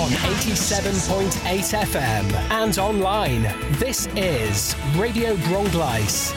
on 87.8 FM and online. This is Radio Bronglice.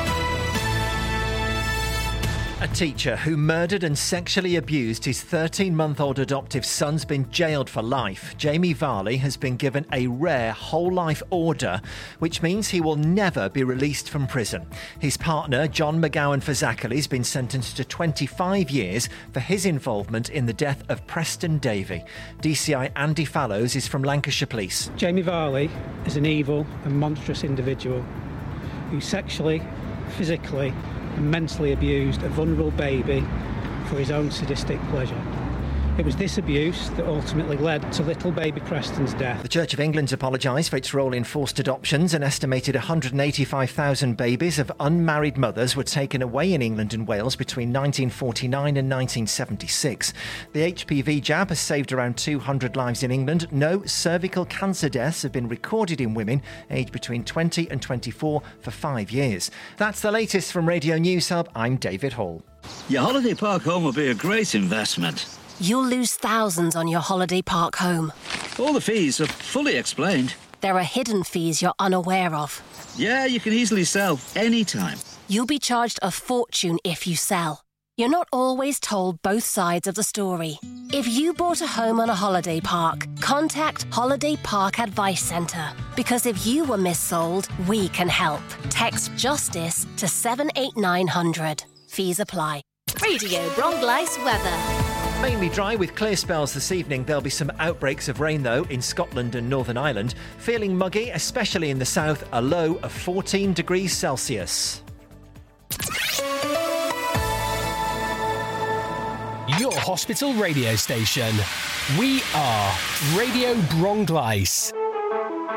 A teacher who murdered and sexually abused his 13-month-old adoptive son's been jailed for life. Jamie Varley has been given a rare whole-life order, which means he will never be released from prison. His partner, John McGowan-Fazakerly, has been sentenced to 25 years for his involvement in the death of Preston Davey. DCI Andy Fallows is from Lancashire Police. Jamie Varley is an evil and monstrous individual who sexually, physically and mentally abused a vulnerable baby for his own sadistic pleasure. It was this abuse that ultimately led to little baby Preston's death. The Church of England's apologised for its role in forced adoptions. An estimated 185,000 babies of unmarried mothers were taken away in England and Wales between 1949 and 1976. The HPV jab has saved around 200 lives in England. No cervical cancer deaths have been recorded in women aged between 20 and 24 for 5 years. That's the latest from Radio News Hub. I'm David Hall. Your holiday park home will be a great investment. You'll lose thousands on your holiday park home. All the fees are fully explained. There are hidden fees you're unaware of. Yeah, you can easily sell anytime. You'll be charged a fortune if you sell. You're not always told both sides of the story. If you bought a home on a holiday park, contact Holiday Park Advice Centre. Because if you were missold, we can help. Text JUSTICE to 78900. Fees apply. Radio Bronglice weather. Mainly dry with clear spells this evening. There'll be some outbreaks of rain, though, in Scotland and Northern Ireland. Feeling muggy, especially in the south, a low of 14 degrees Celsius. Your hospital radio station. We are Radio Bronglice.